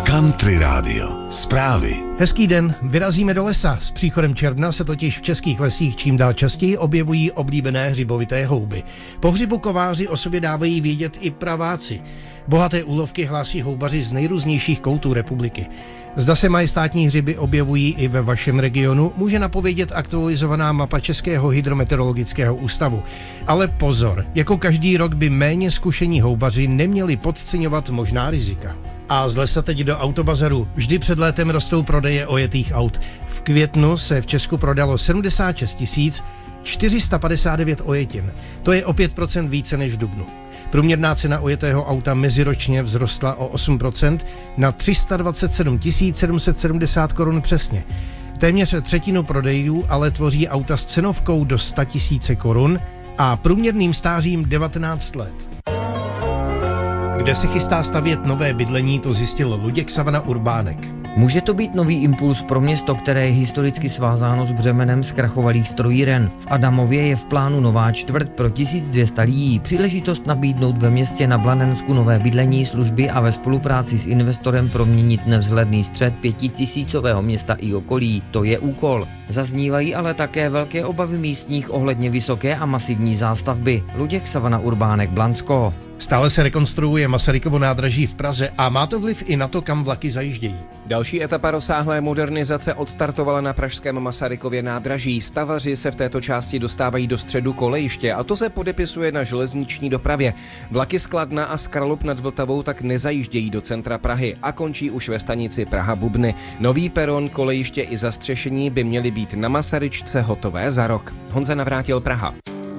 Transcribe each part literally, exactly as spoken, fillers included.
Country Radio. Zprávy. Hezký den, vyrazíme do lesa. S příchodem června se totiž v českých lesích čím dál častěji objevují oblíbené hřibovité houby. Po hřibu kováři o sobě dávají vědět i praváci. Bohaté úlovky hlásí houbaři z nejrůznějších koutů republiky. Zda se majestátní hřiby objevují i ve vašem regionu, může napovědět aktualizovaná mapa Českého hydrometeorologického ústavu. Ale pozor, jako každý rok by méně zkušení houbaři neměli podceňovat možná rizika. A z lesa teď do autobazaru. Vždy před létem rostou prodeje ojetých aut. V květnu se v Česku prodalo sedmdesát šest tisíc čtyři sta padesát devět ojetin. To je o pět procent více než v dubnu. Průměrná cena ojetého auta meziročně vzrostla o osm procent na tři sta dvacet sedm tisíc sedm set sedmdesát korun přesně. Téměř třetinu prodejů ale tvoří auta s cenovkou do sto tisíc korun a průměrným stářím devatenáct let. Kde se chystá stavět nové bydlení, to zjistil Luděk Savana Urbánek. Může to být nový impuls pro město, které je historicky svázáno s břemenem zkrachovalých strojíren. V Adamově je v plánu nová čtvrť pro tisíc dvě stě lidí. Příležitost nabídnout ve městě na Blanensku nové bydlení, služby a ve spolupráci s investorem proměnit nevzhledný střed pětitisícového města i okolí. To je úkol. Zaznívají ale také velké obavy místních ohledně vysoké a masivní zástavby. Luděk Savana Urbánek, Blansko. Stále se rekonstruuje Masarykovo nádraží v Praze a má to vliv i na to, kam vlaky zajíždějí. Další etapa rozsáhlé modernizace odstartovala na pražském Masarykově nádraží. Stavaři se v této části dostávají do středu kolejiště a to se podepisuje na železniční dopravě. Vlaky z Kladna a z Kralup nad Vltavou tak nezajíždějí do centra Prahy a končí už ve stanici Praha-Bubny. Nový peron, kolejiště i zastřešení by měly být na Masaryčce hotové za rok. Honza Navrátil, Praha.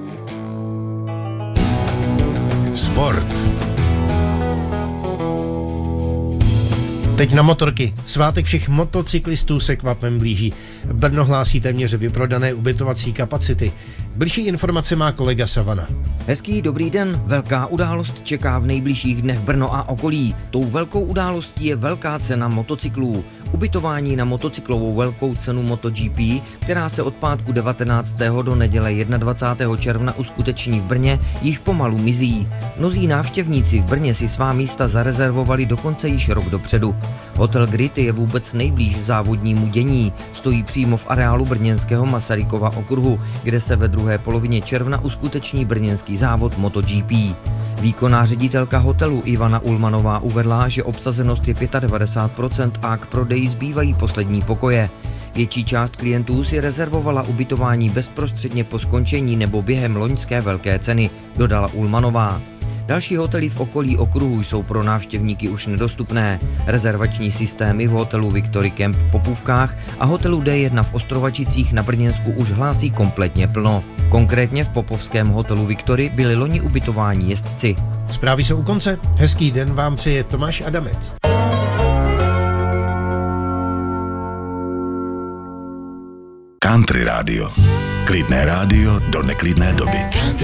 Sport. Teď na motorky. Svátek všech motocyklistů se kvapem blíží. Brno hlásí téměř vyprodané ubytovací kapacity. Bližší informace má kolega Savana. Hezký dobrý den, velká událost čeká v nejbližších dnech Brno a okolí. Tou velkou událostí je velká cena motocyklů. Ubytování na motocyklovou velkou cenu MotoGP, která se od pátku devatenáctého do neděle dvacátého prvního června uskuteční v Brně, již pomalu mizí. Mnozí návštěvníci v Brně si svá místa zarezervovali dokonce již rok dopředu. Hotel Grit je vůbec nejblíž závodnímu dění. Stojí přímo v areálu brněnského Masarykova okruhu, kde se ve druhé polovině června uskuteční brněnský závod MotoGP. Výkonná ředitelka hotelu Ivana Ulmanová uvedla, že obsazenost je devadesát pět procent a k prodeji zbývají poslední pokoje. Větší část klientů si rezervovala ubytování bezprostředně po skončení nebo během loňské velké ceny, dodala Ulmanová. Další hotely v okolí okruhu jsou pro návštěvníky už nedostupné. Rezervační systémy v hotelu Victory Camp v Popůvkách a hotelu D jedna v Ostrovačicích na Brněnsku už hlásí kompletně plno. Konkrétně v popovském hotelu Victory byli loni ubytováni jezdci. Zprávy jsou u konce. Hezký den vám přeje Tomáš Adamec. Country Radio. Klidné rádio do neklidné doby.